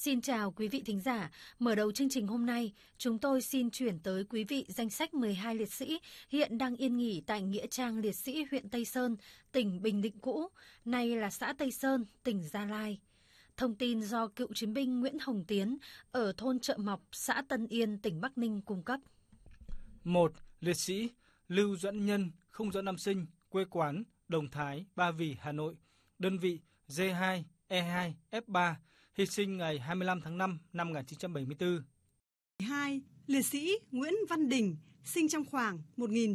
Xin chào quý vị thính giả. Mở đầu chương trình hôm nay, chúng tôi xin chuyển tới quý vị danh sách 12 liệt sĩ hiện đang yên nghỉ tại Nghĩa trang Liệt sĩ huyện Tây Sơn, tỉnh Bình Định cũ, nay là xã Tây Sơn, tỉnh Gia Lai. Thông tin do cựu chiến binh Nguyễn Hồng Tiến ở thôn Chợ Mọc, xã Tân Yên, tỉnh Bắc Ninh cung cấp. 1. Liệt sĩ Lưu Doãn Nhân, không rõ năm sinh, quê quán Đồng Thái, Ba Vì, Hà Nội. Đơn vị D2, E2, F3, hy sinh ngày 25 tháng 5 năm 1974. 2. Liệt sĩ Nguyễn Văn Đình, sinh trong khoảng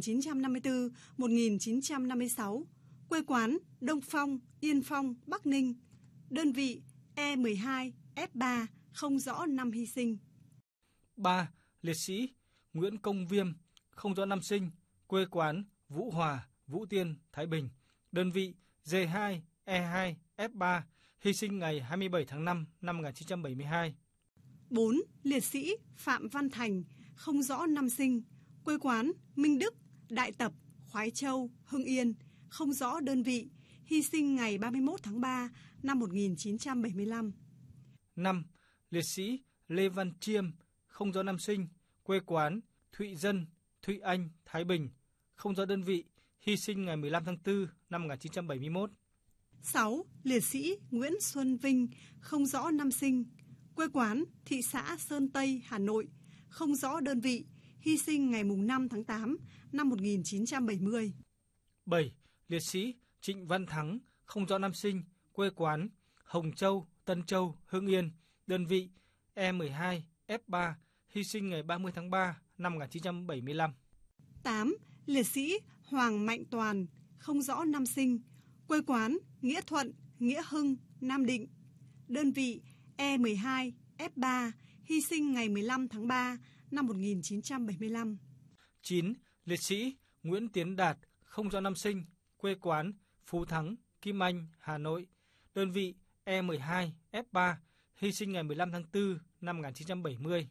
1954-1956, quê quán Đông Phong, Yên Phong, Bắc Ninh. Đơn vị E12, F3, không rõ năm hy sinh. 3. Liệt sĩ Nguyễn Công Viêm, không rõ năm sinh, quê quán Vũ Hòa, Vũ Tiên, Thái Bình. Đơn vị D2, E2, F3, hy sinh ngày 27 tháng 5 năm 1972. 4. Liệt sĩ Phạm Văn Thành, không rõ năm sinh, quê quán Minh Đức, Đại Tập, Khoái Châu, Hưng Yên, không rõ đơn vị, hy sinh ngày 31 tháng 3 năm 1975. 5. Liệt sĩ Lê Văn Chiêm, không rõ năm sinh, quê quán Thụy Dân, Thụy Anh, Thái Bình, không rõ đơn vị, hy sinh ngày 15 tháng 4 năm 1971. 6. Liệt sĩ Nguyễn Xuân Vinh, không rõ năm sinh, quê quán thị xã Sơn Tây, Hà Nội, không rõ đơn vị, hy sinh ngày 5 tháng 8 năm 1970. 7. Liệt sĩ Trịnh Văn Thắng, không rõ năm sinh, quê quán Hồng Châu, Tân Châu, Hưng Yên, đơn vị E12, F3, hy sinh ngày 30 tháng 3 năm 1975. 8. Liệt sĩ Hoàng Mạnh Toàn, không rõ năm sinh, quê quán Nghĩa Thuận, Nghĩa Hưng, Nam Định, đơn vị E12, F3, hy sinh ngày 15 tháng 3 năm 1975. 9. Liệt sĩ Nguyễn Tiến Đạt, không rõ năm sinh, quê quán Phú Thắng, Kim Anh, Hà Nội, đơn vị E12, F3, hy sinh ngày 15 tháng 4 năm 1970.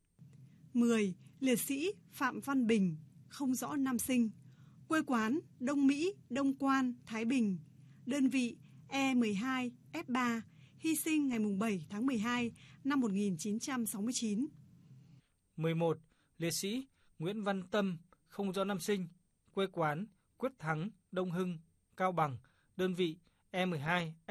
10. Liệt sĩ Phạm Văn Bình, không rõ năm sinh, quê quán Đông Mỹ, Đông Quan, Thái Bình, đơn vị E12, F3, hy sinh ngày 7 tháng 12 năm 1969. 11. Liệt sĩ Nguyễn Văn Tâm, không rõ năm sinh, quê quán Quyết Thắng, Đông Hưng, Cao Bằng, đơn vị E12,